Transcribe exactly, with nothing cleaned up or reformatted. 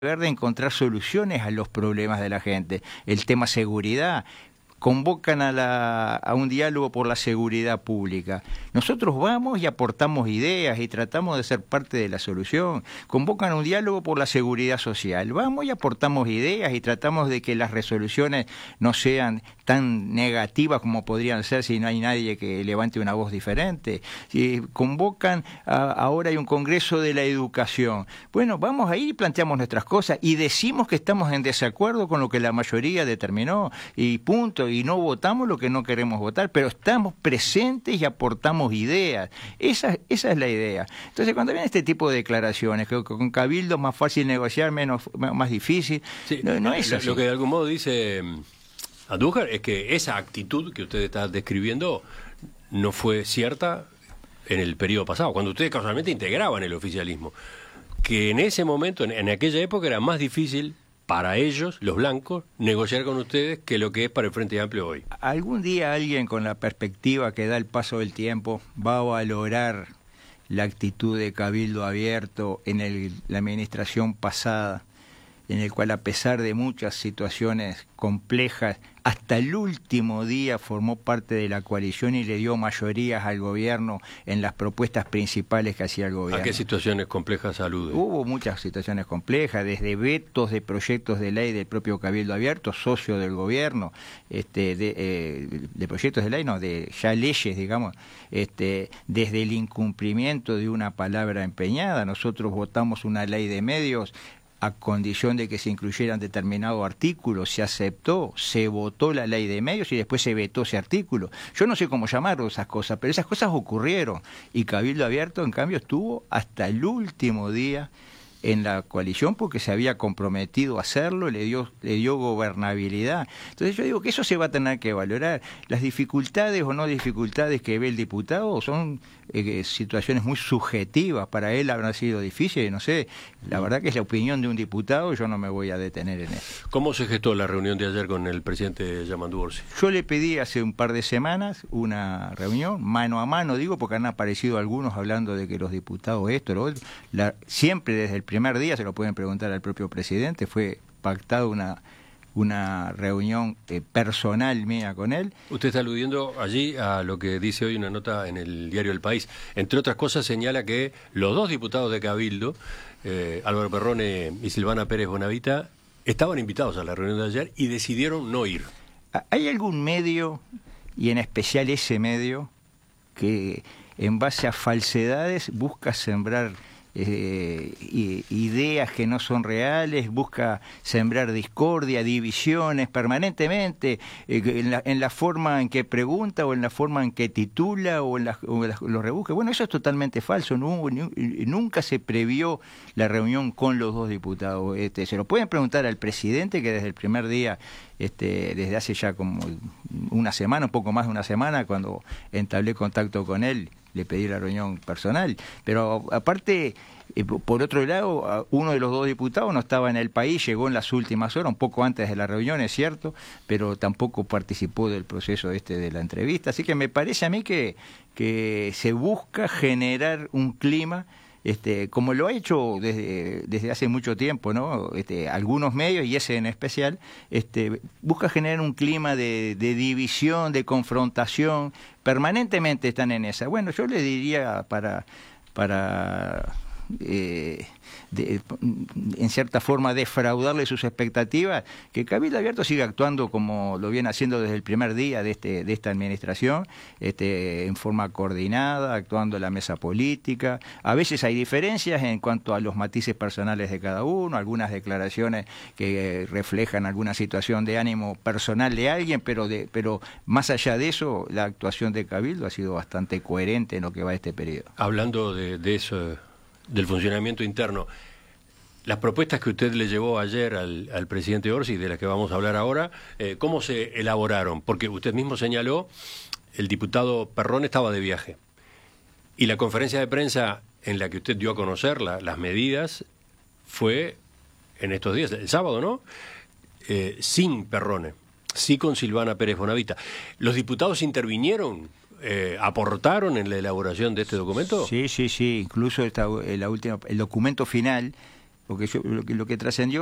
de encontrar soluciones a los problemas de la gente. El tema seguridad. Convocan a, la, a un diálogo por la seguridad pública. Nosotros vamos y aportamos ideas y tratamos de ser parte de la solución. Convocan a un diálogo por la seguridad social. Vamos y aportamos ideas y tratamos de que las resoluciones no sean tan negativas como podrían ser si no hay nadie que levante una voz diferente. Si convocan, a, ahora hay un congreso de la educación. Bueno, vamos ahí y planteamos nuestras cosas y decimos que estamos en desacuerdo con lo que la mayoría determinó y punto. Y no votamos lo que no queremos votar, pero estamos presentes y aportamos ideas. Esa, esa es la idea. Entonces, cuando viene este tipo de declaraciones, que con Cabildo es más fácil negociar, menos más difícil, sí, no, no es así. Lo que de algún modo dice Andújar es que esa actitud que usted está describiendo no fue cierta en el periodo pasado, cuando ustedes casualmente integraban el oficialismo. Que en ese momento, en, en aquella época, era más difícil para ellos, los blancos, negociar con ustedes que lo que es para el Frente Amplio hoy. Algún día alguien con la perspectiva que da el paso del tiempo va a valorar la actitud de Cabildo Abierto en el, la administración pasada, en el cual a pesar de muchas situaciones complejas, hasta el último día formó parte de la coalición y le dio mayorías al gobierno en las propuestas principales que hacía el gobierno. ¿A qué situaciones complejas alude? Hubo muchas situaciones complejas, desde vetos de proyectos de ley del propio Cabildo Abierto, socio del gobierno, este, de, eh, de proyectos de ley, no, de ya leyes, digamos, este, desde el incumplimiento de una palabra empeñada. Nosotros votamos una ley de medios a condición de que se incluyeran determinados artículos, se aceptó, se votó la ley de medios y después se vetó ese artículo. Yo no sé cómo llamarlo esas cosas, pero esas cosas ocurrieron y Cabildo Abierto, en cambio, estuvo hasta el último día en la coalición porque se había comprometido a hacerlo, le dio, le dio gobernabilidad. Entonces yo digo que eso se va a tener que valorar. Las dificultades o no dificultades que ve el diputado son eh, situaciones muy subjetivas. Para él habrá sido difícil, no sé. La verdad que es la opinión de un diputado, yo no me voy a detener en eso. ¿Cómo se gestó la reunión de ayer con el presidente Yamandu Orsi? Yo le pedí hace un par de semanas una reunión, mano a mano, digo, porque han aparecido algunos hablando de que los diputados esto, lo otro. La, siempre desde el primer día, se lo pueden preguntar al propio presidente, fue pactada una, una reunión eh, personal mía con él. Usted está aludiendo allí a lo que dice hoy una nota en el diario El País. Entre otras cosas señala que los dos diputados de Cabildo, eh, Álvaro Perrone y Silvana Pérez Bonavita, estaban invitados a la reunión de ayer y decidieron no ir. ¿Hay algún medio, y en especial ese medio, que en base a falsedades busca sembrar Eh, ideas que no son reales, busca sembrar discordia, divisiones permanentemente, eh, en, la, en la forma en que pregunta o en la forma en que titula o en, la, o en la, los rebusca? Bueno, eso es totalmente falso. No, ni, nunca se previó la reunión con los dos diputados. Este, se lo pueden preguntar al presidente, que desde el primer día, este, desde hace ya como una semana, un poco más de una semana, cuando entablé contacto con él, le pedí la reunión personal, pero aparte, eh, por otro lado, uno de los dos diputados no estaba en el país, llegó en las últimas horas, un poco antes de la reunión, es cierto, pero tampoco participó del proceso este de la entrevista, así que me parece a mí que, que se busca generar un clima, este, como lo ha hecho desde, desde hace mucho tiempo, ¿no? Este, algunos medios, y ese en especial, este, busca generar un clima de, de división, de confrontación, permanentemente están en esa. Bueno, yo le diría para, para eh, de, en cierta forma defraudarle sus expectativas, que Cabildo Abierto siga actuando como lo viene haciendo desde el primer día de este de esta administración, este, en forma coordinada, actuando en la mesa política. A veces hay diferencias en cuanto a los matices personales de cada uno, algunas declaraciones que reflejan alguna situación de ánimo personal de alguien, pero de pero más allá de eso, la actuación de Cabildo ha sido bastante coherente en lo que va de este periodo. Hablando de, de eso, del funcionamiento interno, las propuestas que usted le llevó ayer al, al presidente Orsi, de las que vamos a hablar ahora, eh, ¿cómo se elaboraron? Porque usted mismo señaló, el diputado Perrone estaba de viaje, y la conferencia de prensa en la que usted dio a conocer la, las medidas fue en estos días, el sábado, ¿no? Eh, sin Perrone, sí con Silvana Pérez Bonavita. ¿Los diputados intervinieron? Eh, ¿Aportaron en la elaboración de este documento? Sí, sí, sí. Incluso esta, la última, el documento final porque yo, lo que, lo que trascendió